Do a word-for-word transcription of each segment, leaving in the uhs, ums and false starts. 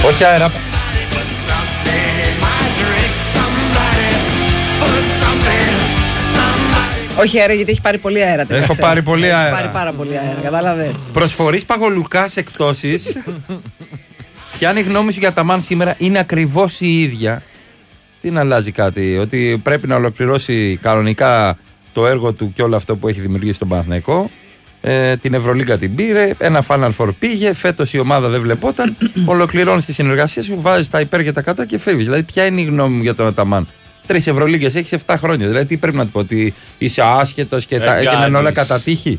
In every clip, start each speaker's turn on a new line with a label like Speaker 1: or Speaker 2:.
Speaker 1: Όχι αέρα.
Speaker 2: Όχι αέρα, γιατί έχει πάρει πολύ αέρα.
Speaker 1: Έχω πάρει πολύ αέρα.
Speaker 2: Έχει πάρει πάρα πολύ αέρα, κατάλαβες.
Speaker 1: Προσφορείς Παγολουκάς εκπτώσεις. Ποια είναι η γνώμη σου για τα Μαν σήμερα? Είναι ακριβώς η ίδια. Τι να αλλάζει κάτι? Ότι πρέπει να ολοκληρώσει κανονικά το έργο του και όλο αυτό που έχει δημιουργήσει τον Παναθηναϊκό. Ε, την Ευρωλίγκα την πήρε. Ένα Final Four πήγε. Φέτος η ομάδα δεν βλεπόταν. Ολοκληρώνεις τη συνεργασία σου, βάζεις τα υπέρ και τα κατά και φεύγεις. Δηλαδή, ποια είναι η γνώμη μου για τον Αταμάν? Τρεις Ευρωλίγκες έχεις επτά χρόνια. Δηλαδή, τι πρέπει να του πω? Ότι είσαι άσχετος και τα έγιναν όλα κατά τύχη?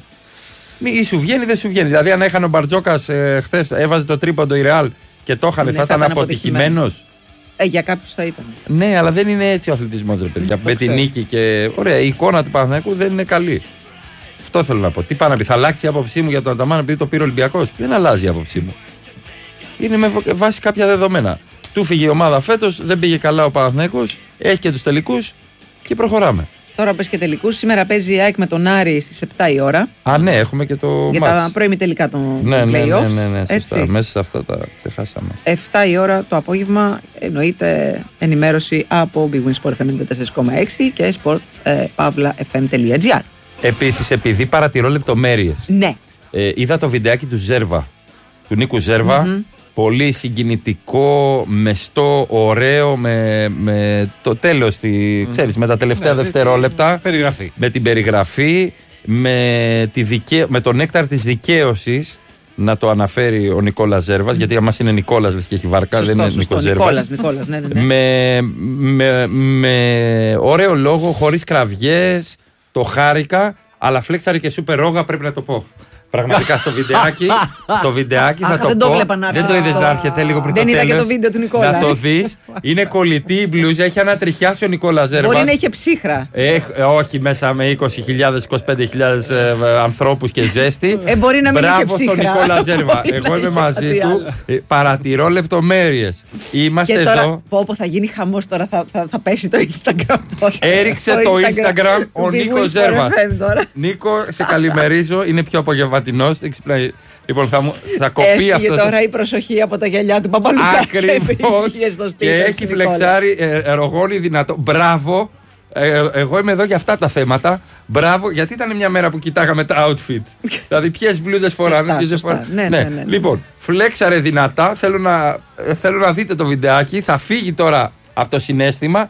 Speaker 1: Ή σου βγαίνει, δεν σου βγαίνει. Δηλαδή, αν έχανε ο Μπαρτζόκας ε, χθες, έβαζε το τρίποντο η Ρεάλ και το είχανε, ναι, θα, θα ήταν αποτυχημένος.
Speaker 2: Ε, για κάποιους θα ήταν.
Speaker 1: Ναι, αλλά δεν είναι έτσι ο αθλητισμός, ρε παιδιά. Με τη νίκη και. Ωραία, η εικόνα του Παναθηναϊκού δεν είναι καλή. Αυτό θέλω να πω. Τι πάει να πει? Θα αλλάξει η άποψή μου για τον Αταμάν επειδή το πήρε ο Ολυμπιακός? Δεν αλλάζει η άποψή μου. Είναι με βάση κάποια δεδομένα. Του φύγε η ομάδα φέτος, δεν πήγε καλά ο Παναθηναϊκός, έχει και τους τελικούς και προχωράμε.
Speaker 2: Τώρα πες και τελικούς. Σήμερα παίζει η ΑΕΚ με τον Άρη στις επτά η ώρα.
Speaker 1: Α, ναι, έχουμε και το
Speaker 2: για
Speaker 1: μάτς.
Speaker 2: Τα πρώιμη τελικά των
Speaker 1: ναι,
Speaker 2: playoffs.
Speaker 1: Ναι, ναι, ναι, ναι, σωστά. Μέσα σε αυτά τα ξεχάσαμε.
Speaker 2: επτά η ώρα το απόγευμα εννοείται ενημέρωση από Big Win Sport εφ εμ ενενήντα τέσσερα κόμμα έξι και sport pavla εφ εμ τελεία τζι άρ.
Speaker 1: Επίσης, επειδή παρατηρώ λεπτομέρειες,
Speaker 2: ναι.
Speaker 1: ε, είδα το βιντεάκι του Ζέρβα, του Νίκου Ζέρβα. Mm-hmm. Πολύ συγκινητικό, μεστό, ωραίο, με, με το τέλος, τη, mm. ξέρεις, με τα τελευταία ναι, δευτερόλεπτα.
Speaker 3: Περιγραφή.
Speaker 1: Με την περιγραφή, με, τη δικαι... με το νέκταρ της δικαίωσης, να το αναφέρει ο Νικόλας Ζέρβας, mm. γιατί για μας είναι Νικόλας λες και έχει βάρκα,
Speaker 2: σωστό,
Speaker 1: δεν είναι
Speaker 2: σωστό,
Speaker 1: Νίκος Ζέρβας.
Speaker 2: Νικόλας, Νικόλας, ναι, ναι, ναι.
Speaker 1: Με, με, με ωραίο λόγο, χωρίς κραυγές, το χάρηκα, αλλά φλέξαρε και σούπερ ρόγα, πρέπει να το πω. Πραγματικά στο βιντεάκι, το βιντεάκι θα
Speaker 2: Αχ,
Speaker 1: το
Speaker 2: δεν
Speaker 1: πω.
Speaker 2: Το βλέπα να
Speaker 1: δεν το είδες να έρχεται λίγο πριν
Speaker 2: δεν
Speaker 1: το τέλος?
Speaker 2: Δεν είδα και το βίντεο του Νικόλα.
Speaker 1: Να το δεις. Είναι κολλητή η μπλούζα, έχει ανατριχιάσει ο Νικόλας Ζέρβας.
Speaker 2: Μπορεί να είχε ψύχρα.
Speaker 1: Ε, όχι μέσα με είκοσι χιλιάδες, είκοσι πέντε χιλιάδες ε, ανθρώπους και ζέστη.
Speaker 2: Ε, μπορεί να μην είχε ψύχρα.
Speaker 1: Μπράβο στον Νικόλα Ζέρβα. Εγώ είμαι μαζί του. Ε, παρατηρώ λεπτομέρειες. Είμαστε
Speaker 2: και τώρα,
Speaker 1: εδώ.
Speaker 2: Πω, πω, θα γίνει χαμός τώρα, θα, θα, θα πέσει το Instagram τώρα.
Speaker 1: Έριξε το, το Instagram, Instagram ο Νίκος Ζέρβας. Νίκο, σε καλημερίζω. Είναι πιο απογευματινός. Λοιπόν, θα, μου, θα κοπεί
Speaker 2: έφυγε
Speaker 1: αυτό.
Speaker 2: Τώρα
Speaker 1: το...
Speaker 2: η προσοχή από τα γυαλιά του Παπαλουκά.
Speaker 1: Ακριβώς. Και έχει φλεξάρει ε, ρογόνι δυνατό. Μπράβο. Ε, εγώ είμαι εδώ για αυτά τα θέματα. Μπράβο, γιατί ήταν μια μέρα που κοιτάγαμε τα outfit. Δηλαδή, ποιες μπλούζες φοράνε.
Speaker 2: Σωστά, σωστά.
Speaker 1: φορά...
Speaker 2: Ναι, ναι, ναι, ναι.
Speaker 1: Λοιπόν, φλέξαρε δυνατά. Θέλω να, θέλω να δείτε το βιντεάκι. Θα φύγει τώρα από το συναίσθημα.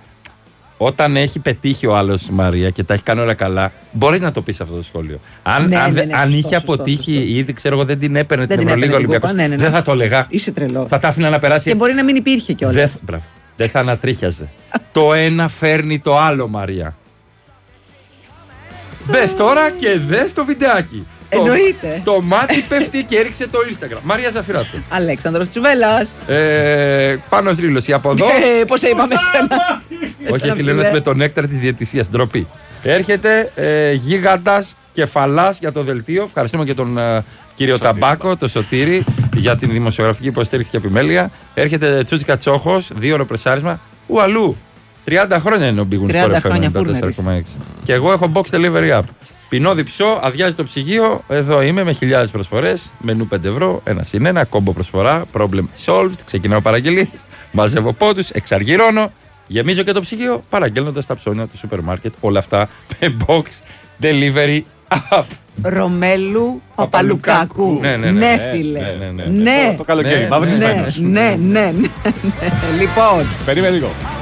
Speaker 1: Όταν έχει πετύχει ο άλλος, Μαρία, και τα έχει κάνει όλα καλά, μπορείς να το πεις αυτό το σχόλιο. Αν,
Speaker 2: ναι,
Speaker 1: αν,
Speaker 2: ναι, ναι,
Speaker 1: αν
Speaker 2: σωστό,
Speaker 1: είχε
Speaker 2: σωστό,
Speaker 1: αποτύχει
Speaker 2: σωστό.
Speaker 1: ήδη, ξέρω εγώ, δεν την έπαιρνε
Speaker 2: δεν
Speaker 1: την Ευρωλίγα Ολυμπιακός.
Speaker 2: Ναι, ναι, ναι.
Speaker 1: Δεν θα το έλεγα.
Speaker 2: Είσαι τρελό.
Speaker 1: Θα τα άφηνα να περάσει.
Speaker 2: Και έτσι. Μπορεί να μην υπήρχε κιόλας.
Speaker 1: Δεν, μπράβο. Δεν θα ανατρίχιαζε. Το ένα φέρνει το άλλο, Μαρία. Μπες τώρα και δες το βιντεάκι.
Speaker 2: Εννοείται.
Speaker 1: Το, το μάτι πέφτει και έριξε το Instagram. Μαρία Ζαφυράτου.
Speaker 2: Αλέξανδρος Τσουβέλλας.
Speaker 1: Ε, Πάνος Ρήλος, από εδώ.
Speaker 2: Ε, πώς είπαμε σένα.
Speaker 1: Όχι, στη λένε με τον νέκταρ της διαιτησίας. Ντροπή. Έρχεται ε, γίγαντας κεφαλάς για το δελτίο. Ευχαριστούμε και τον ε, κύριο Σωτήρη. Ταμπάκο, το Σωτήρη, για την δημοσιογραφική υποστήριξη και επιμέλεια. Έρχεται Τσούτσικα Τσόχος, δύο ώρο πρεσάρισμα. Ου αλλού. τριάντα χρόνια είναι ο Big Win Sport εφ εμ ενενήντα τέσσερα κόμμα έξι. Και εγώ έχω box delivery app. Πεινώ διψώ, αδειάζει το ψυγείο. Εδώ είμαι με χιλιάδες προσφορές. Μενού πέντε ευρώ, ένα συν ένα, κόμπο προσφορά. Problem solved. Ξεκινάω παραγγελίες. Μαζεύω πόντους, εξαργυρώνω. Γεμίζω και το ψυγείο παραγγέλνοντας τα ψώνια του σούπερ μάρκετ. Όλα αυτά με box delivery app.
Speaker 2: Ρωμέλου Παπαλουκάκου.
Speaker 1: Ναι, ναι, ναι.
Speaker 2: Ναι, φίλε.
Speaker 1: Ναι, ναι, ναι.
Speaker 2: Ναι.
Speaker 3: Το καλοκαίρι.
Speaker 2: Ναι, ναι, ναι, ναι. Λοιπόν.
Speaker 3: Περίμενε λίγο.